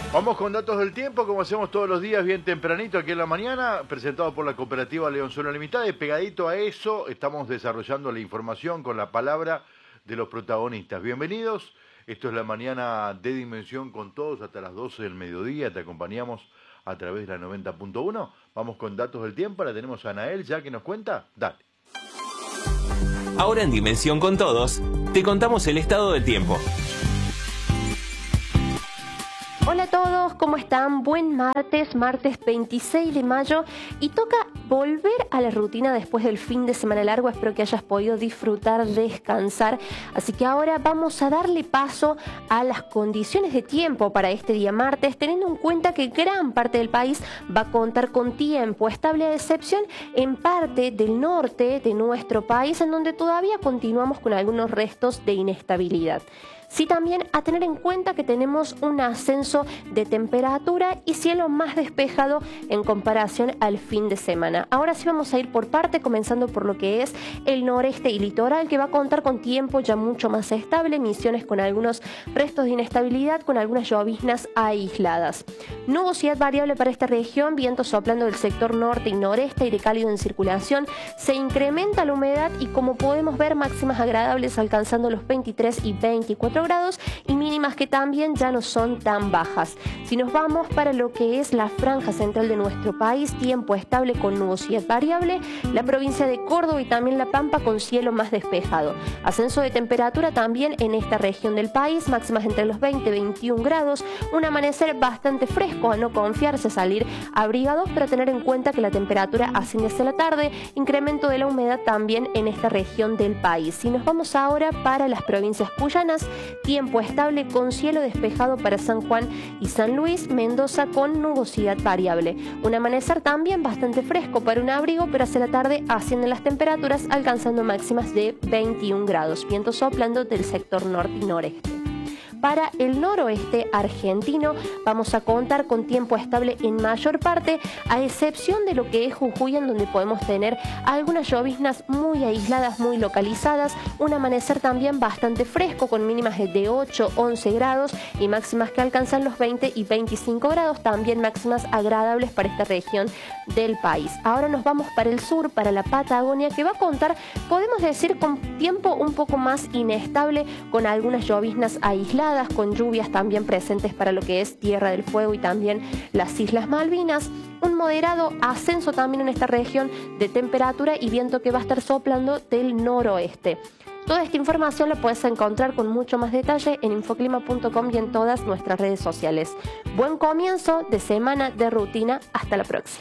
Vamos con datos del tiempo, como hacemos todos los días, bien tempranito aquí en la mañana, presentado por la cooperativa León Zona Limitada. Y pegadito a eso, estamos desarrollando la información con la palabra de los protagonistas. Bienvenidos, esto es la mañana de Dimensión con todos, hasta las 12 del mediodía, te acompañamos a través de la 90.1. Vamos con datos del tiempo, la tenemos a Anael ya que nos cuenta, dale. Ahora en Dimensión con todos, te contamos el estado del tiempo. Hola a todos, ¿cómo están? Buen martes 26 de mayo y toca volver a la rutina después del fin de semana largo. Espero que hayas podido disfrutar, descansar. Así que ahora vamos a darle paso a las condiciones de tiempo para este día martes, teniendo en cuenta que gran parte del país va a contar con tiempo estable, a excepción en parte del norte de nuestro país, en donde todavía continuamos con algunos restos de inestabilidad. Sí, también a tener en cuenta que tenemos un ascenso de temperatura y cielo más despejado en comparación al fin de semana. Ahora sí vamos a ir por parte, comenzando por lo que es el noreste y litoral, que va a contar con tiempo ya mucho más estable, Misiones con algunos restos de inestabilidad, con algunas lloviznas aisladas. Nubosidad variable para esta región, viento soplando del sector norte y noreste, aire cálido en circulación, se incrementa la humedad y como podemos ver máximas agradables alcanzando los 23 y 24 grados y mínimas que también ya no son tan bajas. Si nos vamos para lo que es la franja central de nuestro país, tiempo estable con nubosidad variable, la provincia de Córdoba y también La Pampa con cielo más despejado. Ascenso de temperatura también en esta región del país, máximas entre los 20 y 21 grados, un amanecer bastante fresco, a no confiarse, salir abrigados, pero tener en cuenta que la temperatura asciende hacia la tarde, incremento de la humedad también en esta región del país. Si nos vamos ahora para las provincias cuyanas, tiempo estable con cielo despejado para San Juan y San Luis, Mendoza con nubosidad variable. Un amanecer también bastante fresco para un abrigo, pero hacia la tarde ascienden las temperaturas alcanzando máximas de 21 grados. Viento soplando del sector norte y noreste. Para el noroeste argentino vamos a contar con tiempo estable en mayor parte, a excepción de lo que es Jujuy, en donde podemos tener algunas lloviznas muy aisladas, muy localizadas, un amanecer también bastante fresco con mínimas de 8, 11 grados y máximas que alcanzan los 20 y 25 grados, también máximas agradables para esta región del país. Ahora nos vamos para el sur, para la Patagonia, que va a contar, podemos decir, con tiempo un poco más inestable, con algunas lloviznas aisladas, con lluvias también presentes para lo que es Tierra del Fuego y también las Islas Malvinas. Un moderado ascenso también en esta región de temperatura y viento que va a estar soplando del noroeste. Toda esta información la puedes encontrar con mucho más detalle en infoclima.com y en todas nuestras redes sociales. Buen comienzo de semana de rutina. Hasta la próxima.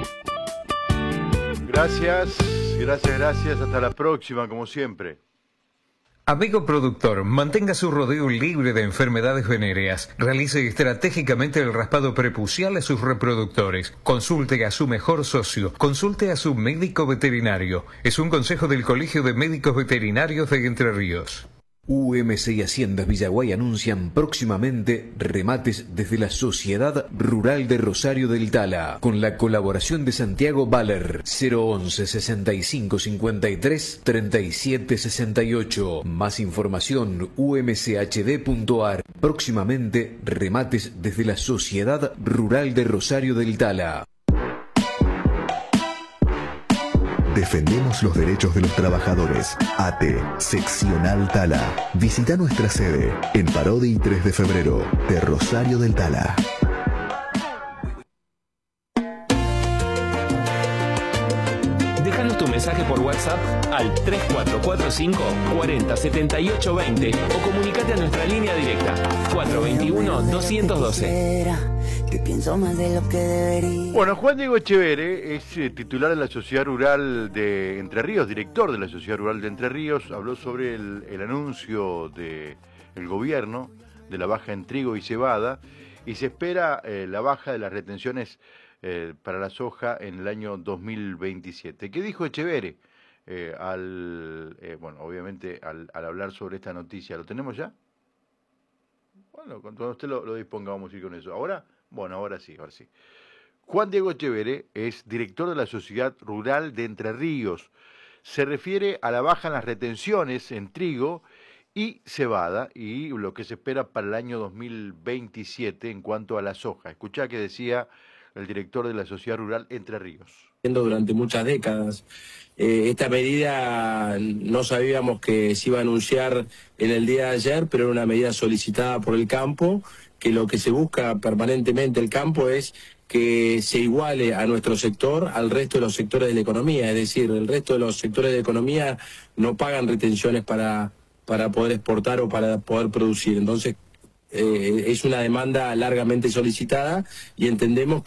Gracias. Hasta la próxima, como siempre. Amigo productor, mantenga su rodeo libre de enfermedades venéreas. Realice estratégicamente el raspado prepucial a sus reproductores. Consulte a su mejor socio. Consulte a su médico veterinario. Es un consejo del Colegio de Médicos Veterinarios de Entre Ríos. UMC y Haciendas Villaguay anuncian próximamente remates desde la Sociedad Rural de Rosario del Tala, con la colaboración de Santiago Baller. 011 65 53 37 68. Más información umchd.ar. Próximamente remates desde la Sociedad Rural de Rosario del Tala. Defendemos los derechos de los trabajadores. ATE, Seccional Tala. Visita nuestra sede en Parodi 3 de febrero, de Rosario del Tala. Déjanos tu mensaje por WhatsApp al 3445 40 78 20 o comunícate a nuestra línea directa 421 212. Bueno, Juan Diego Echeverre es titular de la Sociedad Rural de Entre Ríos, director de la Sociedad Rural de Entre Ríos. Habló sobre el anuncio del gobierno de la baja en trigo y cebada y se espera la baja de las retenciones para la soja en el año 2027. ¿Qué dijo Echeverre obviamente al hablar sobre esta noticia? ¿Lo tenemos ya? Bueno, cuando usted lo disponga vamos a ir con eso. ¿Ahora? Bueno, ahora sí. Juan Diego Echeverre es director de la Sociedad Rural de Entre Ríos. Se refiere a la baja en las retenciones en trigo y cebada, y lo que se espera para el año 2027 en cuanto a la soja. Escuchá que decía el director de la Sociedad Rural Entre Ríos. Durante muchas décadas. Esta medida no sabíamos que se iba a anunciar en el día de ayer, pero era una medida solicitada por el campo, que lo que se busca permanentemente el campo es que se iguale a nuestro sector al resto de los sectores de la economía, es decir, el resto de los sectores de la economía no pagan retenciones para poder exportar o para poder producir. Entonces, es una demanda largamente solicitada y entendemos